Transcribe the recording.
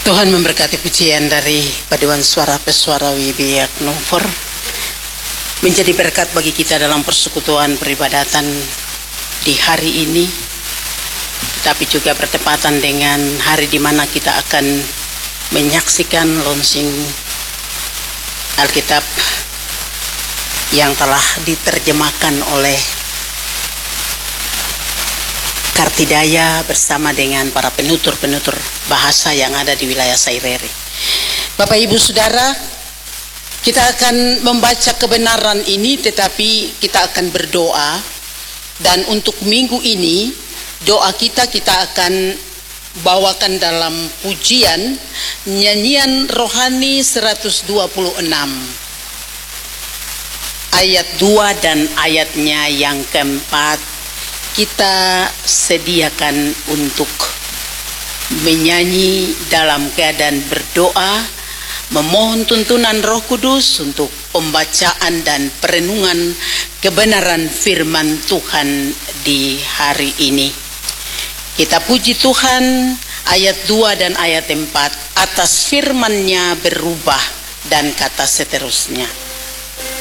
Tuhan memberkati pujian dari paduan suara pesuara Wibiak Nofor, menjadi berkat bagi kita dalam persekutuan peribadatan di hari ini, tetapi juga bertepatan dengan hari di mana kita akan menyaksikan launching Alkitab yang telah diterjemahkan oleh Kartidaya bersama dengan para penutur-penutur bahasa yang ada di wilayah Saireri. Bapak Ibu Saudara, kita akan membaca kebenaran ini, tetapi kita akan berdoa. Dan untuk minggu ini, doa kita akan bawakan dalam pujian nyanyian rohani 126 ayat 2 dan ayatnya yang keempat. Kita sediakan untuk menyanyi dalam keadaan berdoa, memohon tuntunan Roh Kudus untuk pembacaan dan perenungan kebenaran firman Tuhan di hari ini. Kita puji Tuhan. Ayat 2 dan ayat 4, atas firman-Nya berubah dan kata seterusnya.